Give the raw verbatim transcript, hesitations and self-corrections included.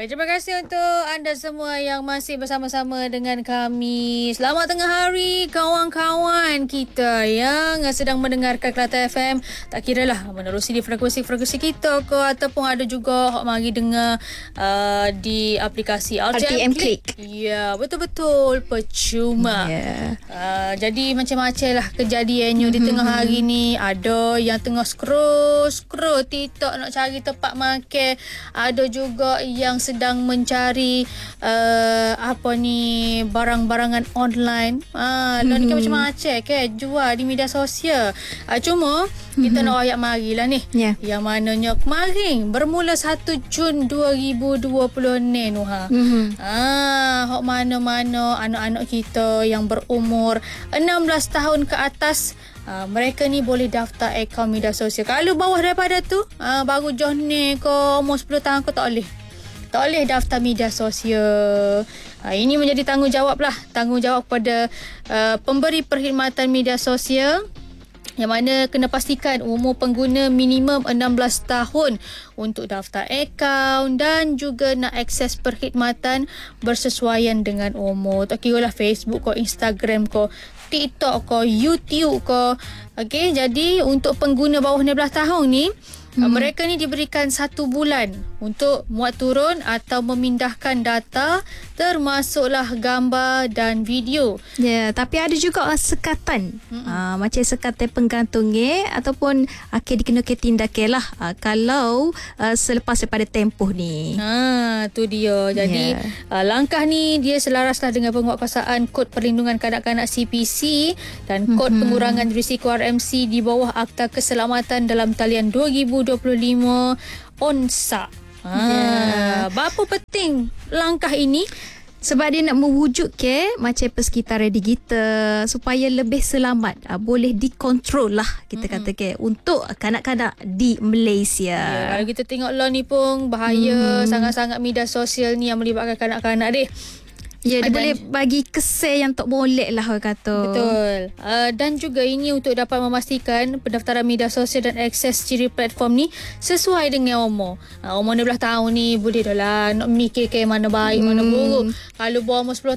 Baik, terima kasih untuk anda semua yang masih bersama-sama dengan kami. Selamat tengah hari kawan-kawan kita yang sedang mendengarkan Kelate F M. Tak kira lah menerusi di frekuensi-frekuensi kita ke ataupun ada juga hok mari dengar uh, di aplikasi R T M Click. Ya, betul-betul percuma. Yeah. Uh, jadi macam-macam lah kejadiannya mm-hmm. di tengah hari ni. Ada yang tengah scroll-scroll TikTok nak cari tempat makan. Ada juga yang sedang mencari uh, apa ni barang-barangan online. Ah, uh, mm-hmm. macam-macam ke jual di media sosial. Uh, cuma mm-hmm. kita nak ayat marilah ni. Yeah. Yang mananya kemarin bermula satu Jun dua ribu dua puluh ni Nuha. Mm-hmm. Ah, hok mana-mana anak-anak kita yang berumur enam belas tahun ke atas, Uh, mereka ni boleh daftar akaun media sosial. Kalau bawah daripada tu uh, baru join ni ke umur sepuluh tahun ke tak boleh. Tak boleh daftar media sosial. Uh, ini menjadi tanggungjawab lah. Tanggungjawab kepada uh, pemberi perkhidmatan media sosial, yang mana kena pastikan umur pengguna minimum enam belas tahun untuk daftar akaun dan juga nak akses perkhidmatan bersesuaian dengan umur. Tak kira lah Facebook ko, Instagram ko, TikTok ko, YouTube ko. Okey, jadi untuk pengguna bawah enam belas tahun ni, hmm. mereka ni diberikan satu bulan untuk muat turun atau memindahkan data termasuklah gambar dan video. Ya, yeah, tapi ada juga sekatan. Hmm. Uh, macam sekatan penggantungnya ataupun akhir dikenakan tindakan lah uh, kalau uh, selepas daripada tempoh ni. Ha, tu dia. Jadi yeah. uh, langkah ni dia selaraslah dengan penguatkuasaan Kod Perlindungan Kanak-kanak C P C dan Kod mm-hmm. Pengurangan Risiko R M C di bawah Akta Keselamatan dalam Talian dua ribu dua puluh lima O N S A. Ha, yeah. Berapa penting langkah ini? Sebab dia nak mewujud ke macam persekitaran digital supaya lebih selamat, uh, boleh dikontrol lah kita mm-hmm. kata ke untuk kanak-kanak di Malaysia. Ya, kalau kita tengok lah ni pun bahaya mm. sangat-sangat media sosial ni yang melibatkan kanak-kanak deh. Ya, dia dan, boleh bagi kesan yang tak boleh lah orang kata. Betul. Uh, dan juga ini untuk dapat memastikan pendaftaran media sosial dan akses ciri platform ni sesuai dengan umur. Uh, umur enam belas tahun ni boleh dah lah nak mikir ke mana baik, hmm. mana buruk. Kalau bawah umur sepuluh